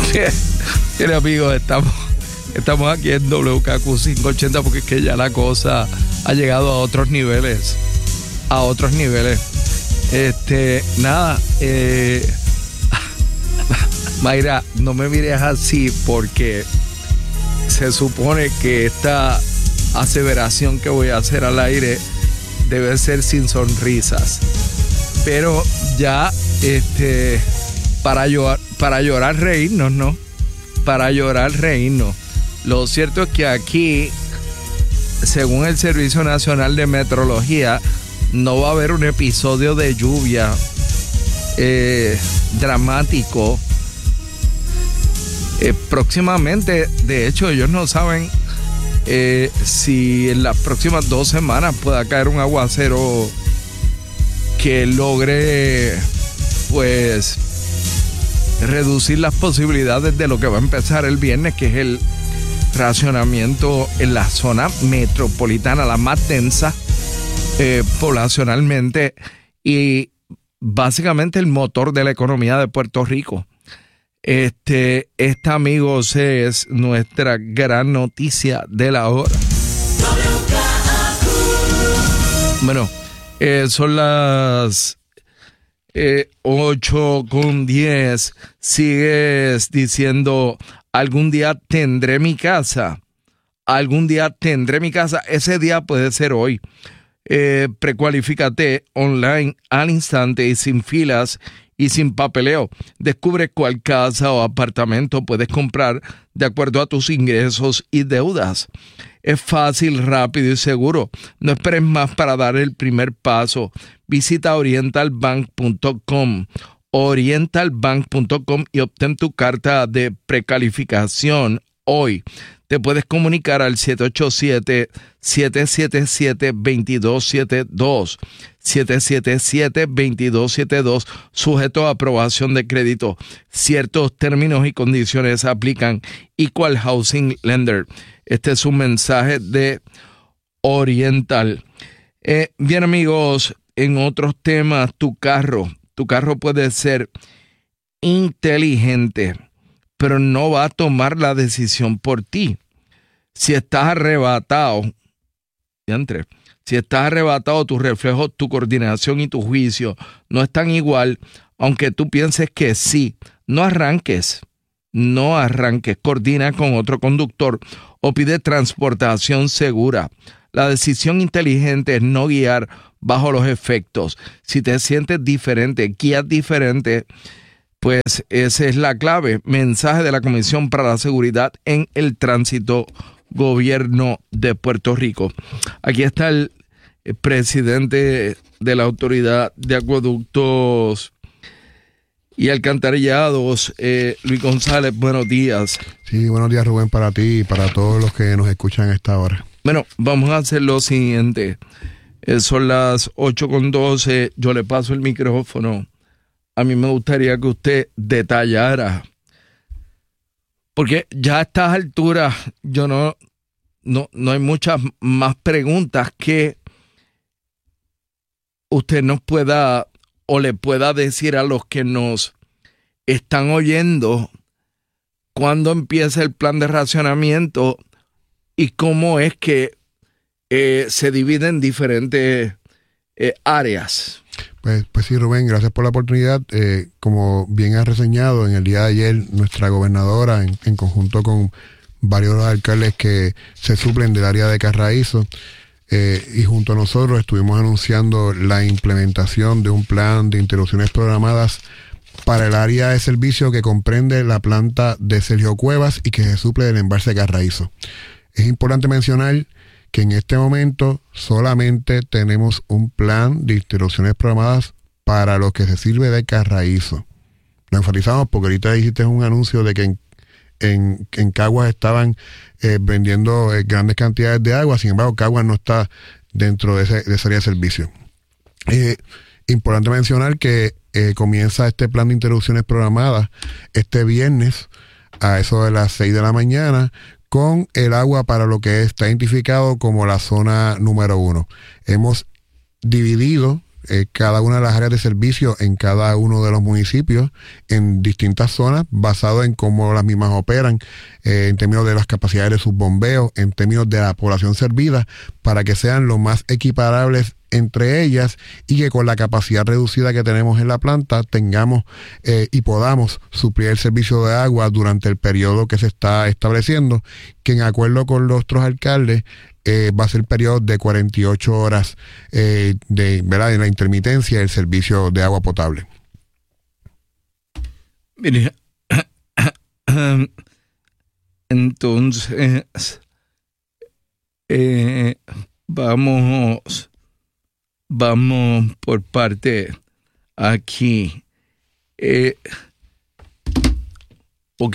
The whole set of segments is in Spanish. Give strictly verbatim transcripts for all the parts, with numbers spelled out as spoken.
Mire, amigos, estamos, estamos aquí en W K Q quinientos ochenta porque es que ya la cosa ha llegado a otros niveles. A otros niveles. Este, nada, eh, Mayra, no me mires así porque se supone que esta aseveración que voy a hacer al aire debe ser sin sonrisas. Pero ya, este, para llorar, para llorar, reírnos, ¿no? Para llorar, reírnos. Lo cierto es que aquí, según el Servicio Nacional de Meteorología, no va a haber un episodio de lluvia eh, dramático eh, próximamente. De hecho, ellos no saben eh, si en las próximas dos semanas pueda caer un aguacero que logre pues reducir las posibilidades de lo que va a empezar el viernes, que es el racionamiento en la zona metropolitana, la más densa Eh, poblacionalmente y básicamente el motor de la economía de Puerto Rico. Este, esta, amigos, es nuestra gran noticia de la hora. Bueno, eh, son las eh, ocho con diez. Sigues diciendo, algún día tendré mi casa. Algún día tendré mi casa. Ese día puede ser hoy. Eh, precualifícate online al instante y sin filas y sin papeleo. Descubre cuál casa o apartamento puedes comprar de acuerdo a tus ingresos y deudas. Es fácil, rápido y seguro. No esperes más para dar el primer paso. Visita oriental bank punto com oriental bank punto com y obtén tu carta de precalificación hoy. Te puedes comunicar al siete ocho siete, siete siete siete, dos dos siete dos, siete siete siete, dos dos siete dos, sujeto a aprobación de crédito. Ciertos términos y condiciones aplican. Equal Housing Lender. Este es un mensaje de Oriental. Eh, bien, amigos, en otros temas, tu carro, tu carro puede ser inteligente, pero no va a tomar la decisión por ti. Si estás arrebatado, entre, si estás arrebatado, tus reflejos, tu coordinación y tu juicio no están igual, aunque tú pienses que sí. No arranques, no arranques, coordina con otro conductor o pide transportación segura. La decisión inteligente es no guiar bajo los efectos. Si te sientes diferente, guías diferente, pues esa es la clave. Mensaje de la Comisión para la Seguridad en el Tránsito, Gobierno de Puerto Rico. Aquí está el presidente de la Autoridad de Acueductos y Alcantarillados, eh, Luis González. Buenos días. Sí, buenos días, Rubén, para ti y para todos los que nos escuchan a esta hora. Bueno, vamos a hacer lo siguiente. Eh, son las ocho con doce. Yo le paso el micrófono. A mí me gustaría que usted detallara, porque ya a estas alturas yo no, no, no hay muchas más preguntas que usted nos pueda o le pueda decir a los que nos están oyendo cuándo empieza el plan de racionamiento y cómo es que eh, se divide en diferentes eh, áreas. Pues, pues sí, Rubén, gracias por la oportunidad. Eh, como bien has reseñado, en el día de ayer nuestra gobernadora, en, en conjunto con varios alcaldes que se suplen del área de Carraízo, eh, y junto a nosotros estuvimos anunciando la implementación de un plan de interrupciones programadas para el área de servicio que comprende la planta de Sergio Cuevas y que se suple del embalse de Carraízo. Es importante mencionar que en este momento solamente tenemos un plan de interrupciones programadas para lo que se sirve de Carraízo. Lo enfatizamos porque ahorita hiciste un anuncio de que en, en, en Caguas estaban eh, vendiendo eh, grandes cantidades de agua, sin embargo Caguas no está dentro de, ese, de esa área de servicio. Eh, importante mencionar que eh, comienza este plan de interrupciones programadas este viernes a eso de las seis de la mañana, con el agua para lo que está identificado como la zona número uno. Hemos dividido eh, cada una de las áreas de servicio en cada uno de los municipios en distintas zonas, basado en cómo las mismas operan, eh, en términos de las capacidades de sus bombeos, en términos de la población servida, para que sean lo más equiparables entre ellas y que con la capacidad reducida que tenemos en la planta tengamos eh, y podamos suplir el servicio de agua durante el periodo que se está estableciendo, que en acuerdo con los otros alcaldes eh, va a ser el periodo de cuarenta y ocho horas eh, de, ¿verdad?, de la intermitencia del servicio de agua potable. Mire, entonces eh, vamos Vamos por parte aquí. Eh, ok.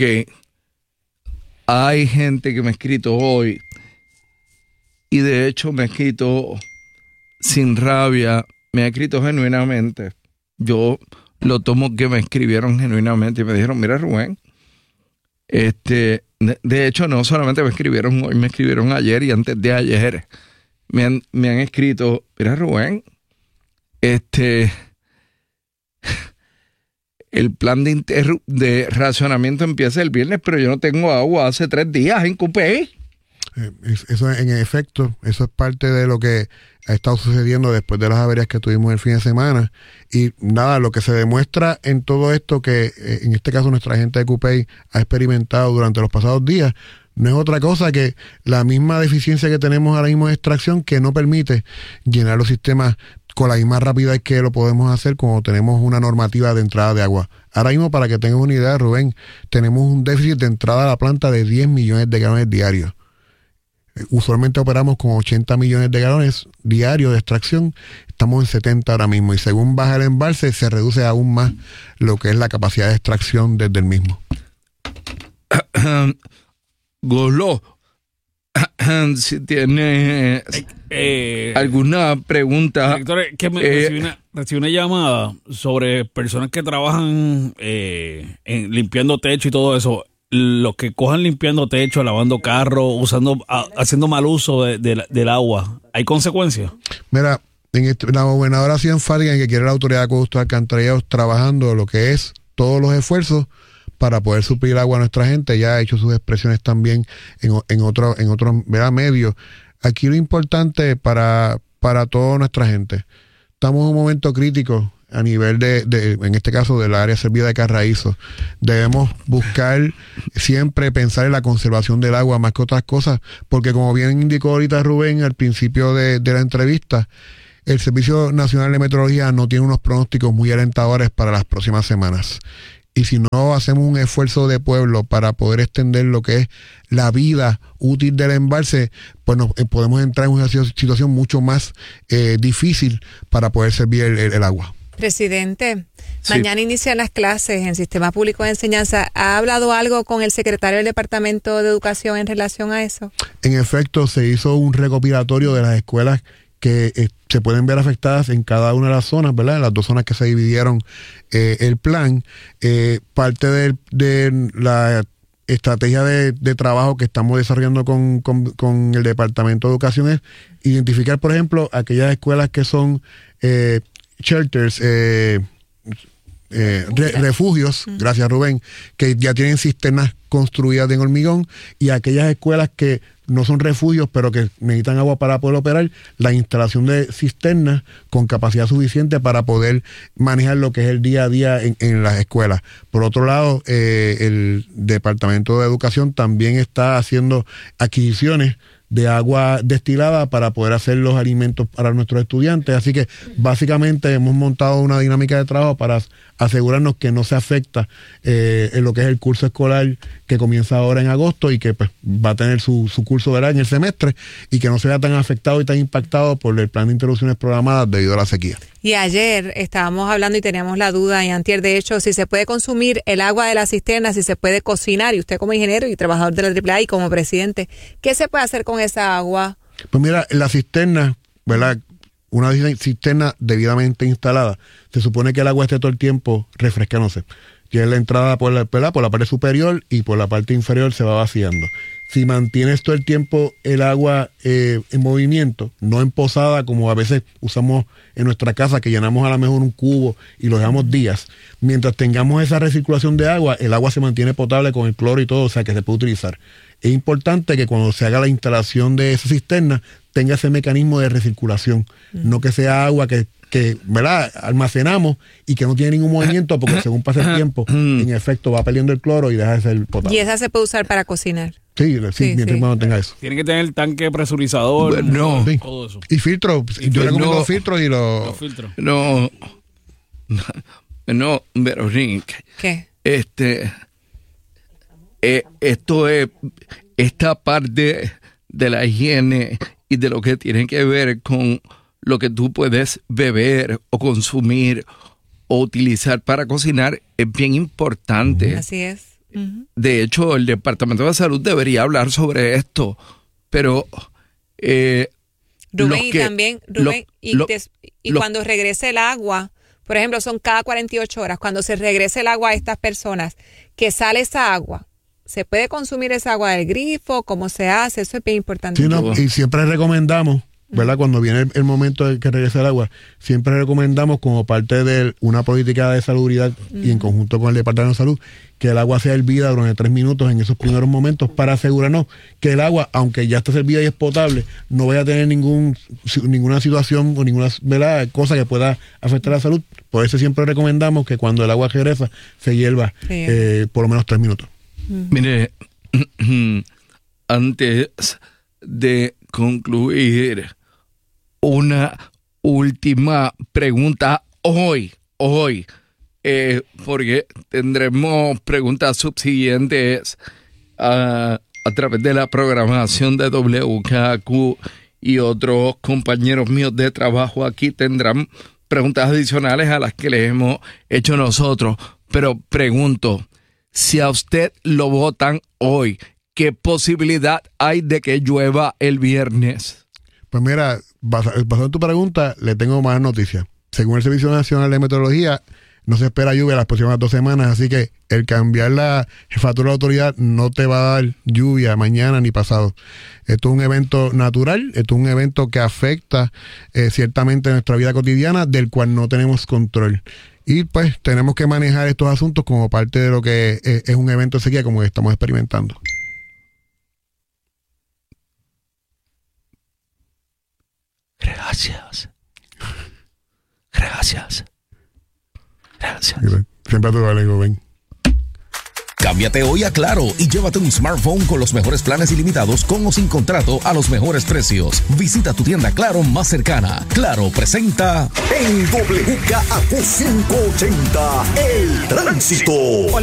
Hay gente que me ha escrito hoy y de hecho me ha escrito sin rabia, me ha escrito genuinamente. Yo lo tomo que me escribieron genuinamente y me dijeron, mira Rubén, este, de, de hecho no solamente me escribieron hoy, me escribieron ayer y antes de ayer. Me han, me han escrito, mira Rubén, este, el plan de, inter, de racionamiento empieza el viernes, pero yo no tengo agua hace tres días en Cupey. Eh, eso en efecto, eso es parte de lo que ha estado sucediendo después de las averías que tuvimos el fin de semana. Y nada, lo que se demuestra en todo esto que eh, en este caso nuestra gente de Cupey ha experimentado durante los pasados días, no es otra cosa que la misma deficiencia que tenemos ahora mismo de extracción, que no permite llenar los sistemas con la misma rapidez que lo podemos hacer cuando tenemos una normativa de entrada de agua. Ahora mismo, para que tengas una idea, Rubén, tenemos un déficit de entrada a la planta de diez millones de galones diarios. Usualmente operamos con ochenta millones de galones diarios de extracción, estamos en setenta ahora mismo, y según baja el embalse se reduce aún más lo que es la capacidad de extracción desde el mismo. Golo, si tienes eh, eh, alguna pregunta. Director, que me eh, recibí, una, recibí una llamada sobre personas que trabajan eh, en, limpiando techo y todo eso. Los que cojan limpiando techo, lavando carro, usando, a, haciendo mal uso de, de, del agua, ¿hay consecuencias? Mira, en este, la gobernadora ha sido enfática en que quiere la autoridad de acueductos alcantarillados trabajando lo que es todos los esfuerzos para poder suplir agua a nuestra gente. Ya ha hecho sus expresiones también en, en otros en otro, medios. Aquí lo importante para, para toda nuestra gente, estamos en un momento crítico a nivel de, de, en este caso, del área servida de Carraízo. Debemos buscar siempre pensar en la conservación del agua más que otras cosas, porque como bien indicó ahorita Rubén al principio de, de la entrevista, el Servicio Nacional de Meteorología no tiene unos pronósticos muy alentadores para las próximas semanas. Y si no hacemos un esfuerzo de pueblo para poder extender lo que es la vida útil del embalse, pues nos, eh, podemos entrar en una situación mucho más eh, difícil para poder servir el, el, el agua. Presidente, sí. Mañana inician las clases en Sistema Público de Enseñanza. ¿Ha hablado algo con el secretario del Departamento de Educación en relación a eso? En efecto, se hizo un recopilatorio de las escuelas que eh, se pueden ver afectadas en cada una de las zonas, ¿verdad? En las dos zonas que se dividieron eh, el plan. Eh, parte de, de la estrategia de, de trabajo que estamos desarrollando con, con, con el Departamento de Educación es identificar, por ejemplo, aquellas escuelas que son eh, shelters, eh, eh, re, refugios, mm. gracias Rubén, que ya tienen cisternas construidas en hormigón, y aquellas escuelas que no son refugios, pero que necesitan agua para poder operar, la instalación de cisternas con capacidad suficiente para poder manejar lo que es el día a día en, en las escuelas. Por otro lado, eh, el Departamento de Educación también está haciendo adquisiciones de agua destilada para poder hacer los alimentos para nuestros estudiantes. Así que básicamente hemos montado una dinámica de trabajo para asegurarnos que no se afecta eh, en lo que es el curso escolar que comienza ahora en agosto y que pues va a tener su, su curso, ¿verdad?, en el semestre, y que no se vea tan afectado y tan impactado por el plan de interrupciones programadas debido a la sequía. Y ayer estábamos hablando y teníamos la duda, y antier, de hecho, si se puede consumir el agua de la cisterna, si se puede cocinar, y usted como ingeniero y trabajador de la triple A y como presidente, ¿qué se puede hacer con esa agua? Pues mira, la cisterna, ¿verdad?, una cisterna debidamente instalada, se supone que el agua esté todo el tiempo refrescándose. Tiene la entrada por la, por la pared superior y por la parte inferior se va vaciando. si mantienes todo el tiempo el agua eh, en movimiento, no en posada como a veces usamos en nuestra casa, que llenamos a lo mejor un cubo y lo dejamos días, mientras tengamos esa recirculación de agua, el agua se mantiene potable con el cloro y todo, o sea que se puede utilizar. Es importante que cuando se haga la instalación de esa cisterna tenga ese mecanismo de recirculación, uh-huh. no que sea agua que, que ¿verdad? almacenamos y que no tiene ningún movimiento, porque según pasa el tiempo, en efecto va perdiendo el cloro y deja de ser potable. ¿Y esa se puede usar para cocinar? Sí, sí, sí mientras sí. tenga eso. Tiene que tener el tanque presurizador, no, sí. todo eso. Y filtros, yo pues recomiendo no, filtros y los... los filtros. No, no, Verónica. ¿Qué? Este, eh, esto es, esta parte de la higiene y de lo que tiene que ver con lo que tú puedes beber o consumir o utilizar para cocinar es bien importante. Así es. Uh-huh. De hecho, el Departamento de Salud debería hablar sobre esto, pero... Eh, Rubén, y que, también, Rubén, lo, y, lo, te, y lo, cuando regrese el agua, por ejemplo, son cada cuarenta y ocho horas, cuando se regrese el agua a estas personas, que sale esa agua, ¿se puede consumir esa agua del grifo? ¿Cómo se hace? Eso es bien importante. Sí, no, y siempre recomendamos, ¿verdad? Cuando viene el, el momento de que regrese el agua, siempre recomendamos como parte de una política de salubridad uh-huh. y en conjunto con el Departamento de Salud, que el agua sea hervida durante tres minutos en esos primeros momentos para asegurarnos que el agua, aunque ya está servida y es potable, no vaya a tener ningún ninguna situación o ninguna ¿verdad? cosa que pueda afectar la salud. Por eso siempre recomendamos que cuando el agua regresa se hierva sí. eh, por lo menos tres minutos. Uh-huh. Mire, antes de concluir, una última pregunta hoy, hoy, eh, porque tendremos preguntas subsiguientes uh, a través de la programación de W K Q y otros compañeros míos de trabajo aquí tendrán preguntas adicionales a las que les hemos hecho nosotros, pero pregunto, si a usted lo votan hoy, ¿qué posibilidad hay de que llueva el viernes? Pues mira, basado en tu pregunta, le tengo más noticias. Según el Servicio Nacional de Meteorología, no se espera lluvia las próximas dos semanas, así que el cambiar la jefatura de la autoridad no te va a dar lluvia mañana ni pasado. Esto es un evento natural, esto es un evento que afecta eh, ciertamente nuestra vida cotidiana, del cual no tenemos control. Y pues tenemos que manejar estos asuntos como parte de lo que es, es un evento de sequía como que estamos experimentando. Gracias. Gracias. Gracias. Siempre te vale, ven. Cámbiate hoy a Claro y llévate un smartphone con los mejores planes ilimitados con o sin contrato a los mejores precios. Visita tu tienda Claro más cercana. Claro presenta en W K A Q cinco ochenta, El Tránsito.